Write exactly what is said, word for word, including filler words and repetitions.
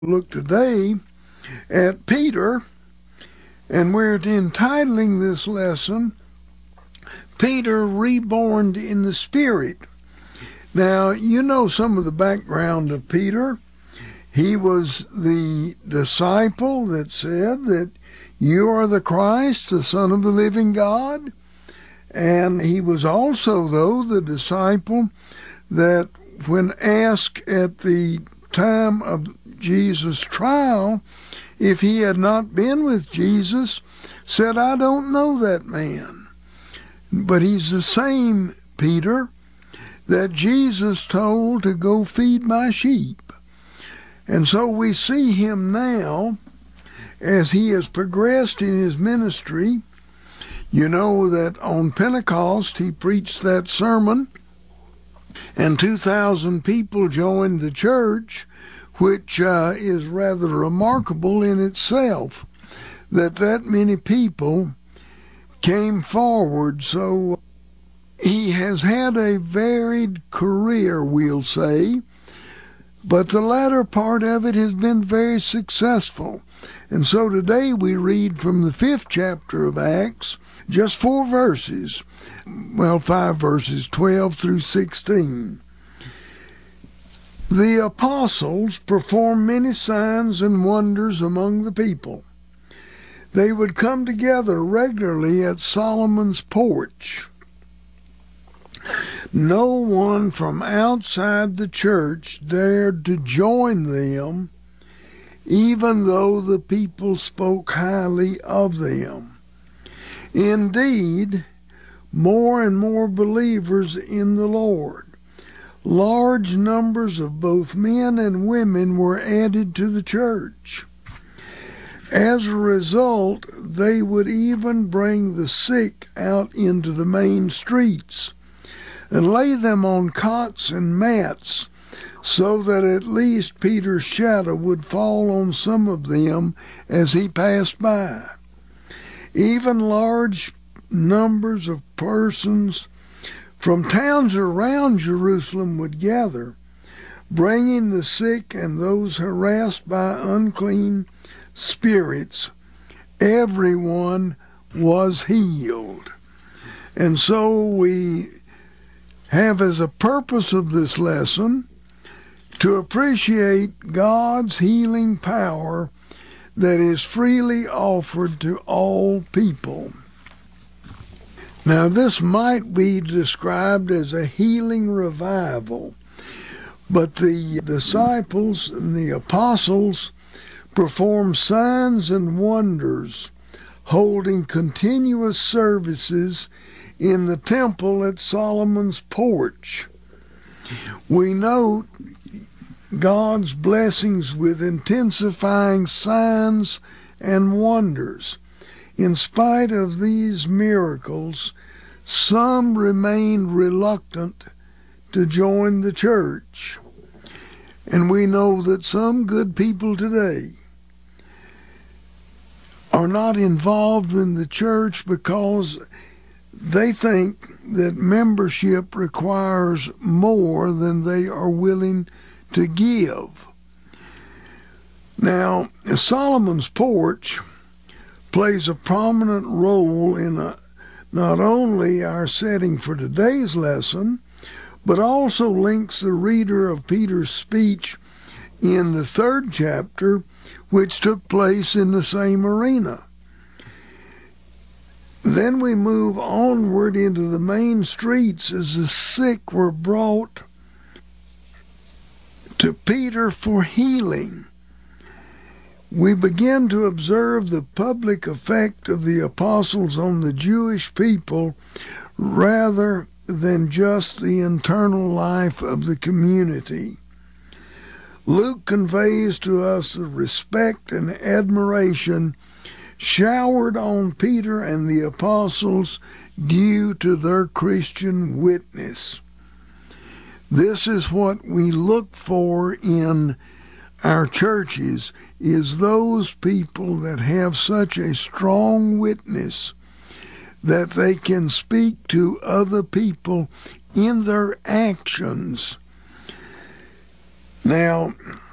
look today at Peter, and we're entitling this lesson, Peter Reborn in the Spirit. Now, you know some of the background of Peter. He was the disciple that said that you are the Christ, the Son of the living God. And he was also, though, the disciple that when asked at the time of Jesus' trial if he had not been with Jesus, said, I don't know that man. But he's the same Peter that Jesus told to go feed my sheep. And so we see him now as he has progressed in his ministry. You know that on Pentecost he preached that sermon, and two thousand people joined the church, which uh, is rather remarkable in itself, that that many people came forward. So he has had a varied career, we'll say, but the latter part of it has been very successful. And so today we read from the fifth chapter of Acts, just four verses, well, five verses, twelve through sixteen. The apostles performed many signs and wonders among the people. They would come together regularly at Solomon's porch. No one from outside the church dared to join them, even though the people spoke highly of them. Indeed, more and more believers in the Lord, large numbers of both men and women, were added to the church. As a result, they would even bring the sick out into the main streets and lay them on cots and mats, so that at least Peter's shadow would fall on some of them as he passed by. Even large numbers of persons from towns around Jerusalem would gather, bringing the sick and those harassed by unclean spirits. Everyone was healed. And so we have as a purpose of this lesson to appreciate God's healing power that is freely offered to all people. Now, this might be described as a healing revival, but the disciples and the apostles performed signs and wonders, holding continuous services in the temple at Solomon's porch. We note God's blessings with intensifying signs and wonders. In spite of these miracles, some remained reluctant to join the church. And we know that some good people today are not involved in the church because they think that membership requires more than they are willing to give. Now, Solomon's porch plays a prominent role in a, not only our setting for today's lesson, but also links the reader of Peter's speech in the third chapter, which took place in the same arena. Then we move onward into the main streets as the sick were brought to Peter for healing. We begin to observe the public effect of the apostles on the Jewish people rather than just the internal life of the community. Luke conveys to us the respect and admiration showered on Peter and the apostles due to their Christian witness. This is what we look for in our churches, is those people that have such a strong witness that they can speak to other people in their actions. Now,